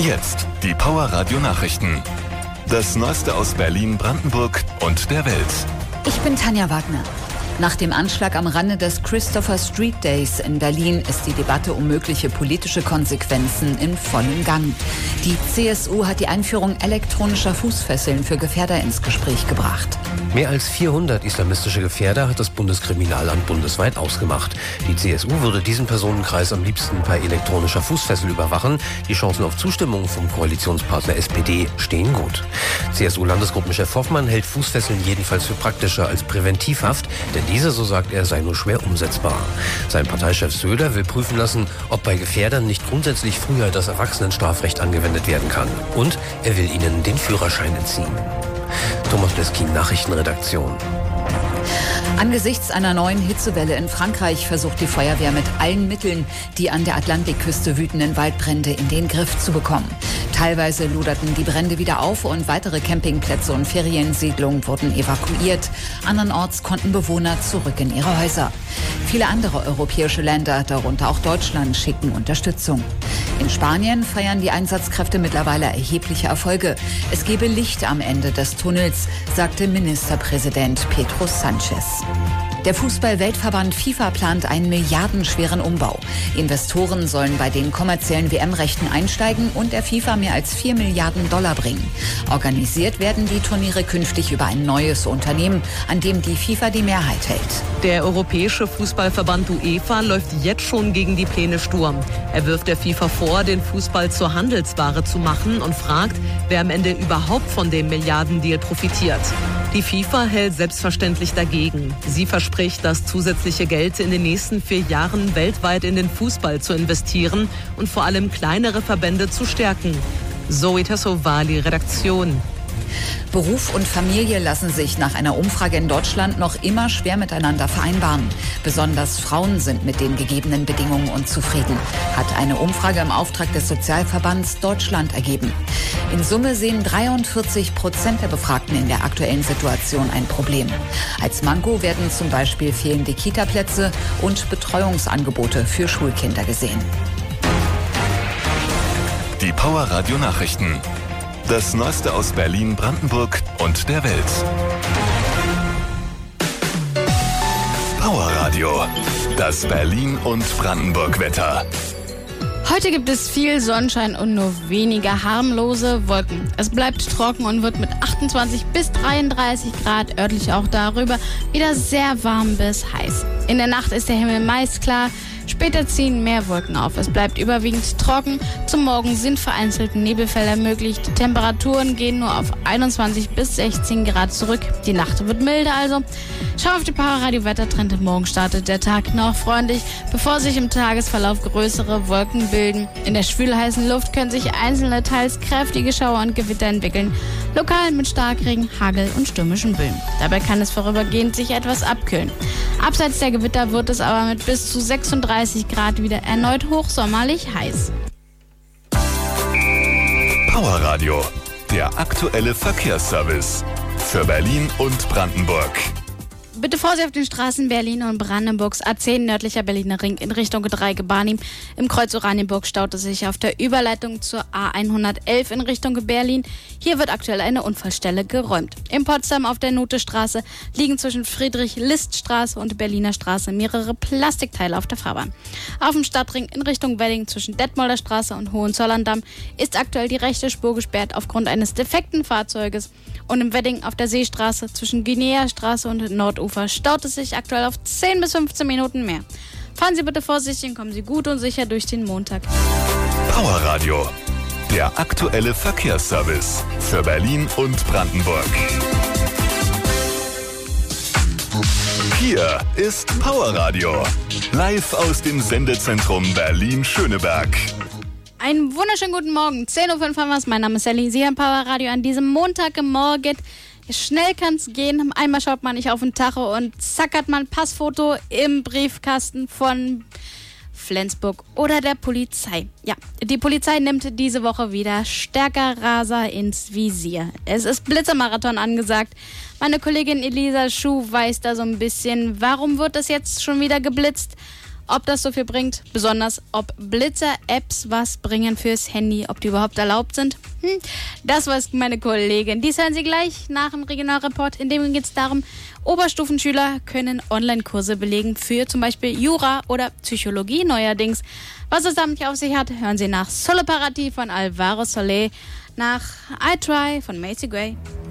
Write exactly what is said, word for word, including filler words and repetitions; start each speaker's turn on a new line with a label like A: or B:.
A: Jetzt die Power Radio Nachrichten. Das Neueste aus Berlin, Brandenburg und der Welt.
B: Ich bin Tanja Wagner. Nach dem Anschlag am Rande des Christopher Street Days in Berlin ist die Debatte um mögliche politische Konsequenzen in vollem Gang. Die C S U hat die Einführung elektronischer Fußfesseln für Gefährder ins Gespräch gebracht.
C: Mehr als vierhundert islamistische Gefährder hat das Bundeskriminalamt bundesweit ausgemacht. Die C S U würde diesen Personenkreis am liebsten per elektronischer Fußfessel überwachen. Die Chancen auf Zustimmung vom Koalitionspartner S P D stehen gut. C S U-Landesgruppenchef Hoffmann hält Fußfesseln jedenfalls für praktischer als Präventivhaft, denn diese, so sagt er, sei nur schwer umsetzbar. Sein Parteichef Söder will prüfen lassen, ob bei Gefährdern nicht grundsätzlich früher das Erwachsenenstrafrecht angewendet werden kann. Und er will ihnen den Führerschein entziehen. Thomas Leskin, Nachrichtenredaktion.
B: Angesichts einer neuen Hitzewelle in Frankreich versucht die Feuerwehr mit allen Mitteln, die an der Atlantikküste wütenden Waldbrände in den Griff zu bekommen. Teilweise luderten die Brände wieder auf und weitere Campingplätze und Feriensiedlungen wurden evakuiert. Andernorts konnten Bewohner zurück in ihre Häuser. Viele andere europäische Länder, darunter auch Deutschland, schicken Unterstützung. In Spanien feiern die Einsatzkräfte mittlerweile erhebliche Erfolge. Es gebe Licht am Ende des Tunnels, sagte Ministerpräsident Pedro Sánchez. Der Fußball-Weltverband FIFA plant einen milliardenschweren Umbau. Investoren sollen bei den kommerziellen W M-Rechten einsteigen und der FIFA mehr als vier Milliarden Dollar bringen. Organisiert werden die Turniere künftig über ein neues Unternehmen, an dem die FIFA die Mehrheit hält.
D: Der europäische Fußballverband UEFA läuft jetzt schon gegen die Pläne Sturm. Er wirft der FIFA vor, den Fußball zur Handelsware zu machen und fragt, wer am Ende überhaupt von dem Milliardendeal profitiert. Die FIFA hält selbstverständlich dagegen. Sie verspricht, das zusätzliche Geld in den nächsten vier Jahren weltweit in den Fußball zu investieren und vor allem kleinere Verbände zu stärken. Zoe Tassovali, Redaktion.
B: Beruf und Familie lassen sich nach einer Umfrage in Deutschland noch immer schwer miteinander vereinbaren. Besonders Frauen sind mit den gegebenen Bedingungen unzufrieden, hat eine Umfrage im Auftrag des Sozialverbands Deutschland ergeben. In Summe sehen dreiundvierzig Prozent der Befragten in der aktuellen Situation ein Problem. Als Manko werden zum Beispiel fehlende Kita-Plätze und Betreuungsangebote für Schulkinder gesehen.
A: Die Power Radio Nachrichten. Das Neueste aus Berlin, Brandenburg und der Welt. Power Radio. Das Berlin- und Brandenburg-Wetter.
E: Heute gibt es viel Sonnenschein und nur weniger harmlose Wolken. Es bleibt trocken und wird mit achtundzwanzig bis dreiunddreißig Grad, örtlich auch darüber, wieder sehr warm bis heiß. In der Nacht ist der Himmel meist klar. Später ziehen mehr Wolken auf. Es bleibt überwiegend trocken. Zum Morgen sind vereinzelt Nebelfelder möglich. Die Temperaturen gehen nur auf einundzwanzig bis sechzehn Grad zurück. Die Nacht wird milder also. Schau auf die Power-Radio-Wettertrend. Morgen startet der Tag noch freundlich, bevor sich im Tagesverlauf größere Wolken bilden. In der schwülheißen Luft können sich einzelne, teils kräftige Schauer und Gewitter entwickeln. Lokal mit Starkregen, Hagel und stürmischen Böen. Dabei kann es vorübergehend sich etwas abkühlen. Abseits der Gewitter wird es aber mit bis zu sechsunddreißig Grad wieder erneut hochsommerlich heiß.
A: Power Radio, der aktuelle Verkehrsservice für Berlin und Brandenburg.
E: Bitte Vorsicht auf den Straßen Berlin und Brandenburgs A zehn nördlicher Berliner Ring in Richtung Dreigebarnim. Im Kreuz Oranienburg staut es sich auf der Überleitung zur A hundertelf in Richtung Berlin. Hier wird aktuell eine Unfallstelle geräumt. In Potsdam auf der Nothestraße liegen zwischen Friedrich-List-Straße und Berliner Straße mehrere Plastikteile auf der Fahrbahn. Auf dem Stadtring in Richtung Wedding zwischen Detmolder Straße und Hohenzollern-Damm ist aktuell die rechte Spur gesperrt aufgrund eines defekten Fahrzeuges. Und im Wedding auf der Seestraße zwischen Guinea-Straße und Nordufer staut es sich aktuell auf zehn bis fünfzehn Minuten mehr. Fahren Sie bitte vorsichtig und kommen Sie gut und sicher durch den Montag.
A: Power Radio, der aktuelle Verkehrsservice für Berlin und Brandenburg. Hier ist Power Radio, live aus dem Sendezentrum Berlin-Schöneberg.
E: Einen wunderschönen guten Morgen. zehn Uhr fünf haben wir es. Mein Name ist Sally. Sie haben Power Radio an diesem Montagmorgen. Schnell kann es gehen. Einmal schaut man nicht auf den Tacho und zack hat man ein Passfoto im Briefkasten von Flensburg oder der Polizei. Ja, die Polizei nimmt diese Woche wieder stärker Raser ins Visier. Es ist Blitzermarathon angesagt. Meine Kollegin Elisa Schuh weiß da so ein bisschen, warum wird das jetzt schon wieder geblitzt? ob das so viel bringt, besonders ob Blitzer-Apps was bringen fürs Handy, ob die überhaupt erlaubt sind. Hm, das weiß meine Kollegin. Dies hören Sie gleich nach dem Regionalreport. In dem geht es darum, Oberstufenschüler können Online-Kurse belegen für zum Beispiel Jura oder Psychologie neuerdings. Was es damit auf sich hat, hören Sie nach Solo Parati von Alvaro Soler, nach I Try von Macy Gray.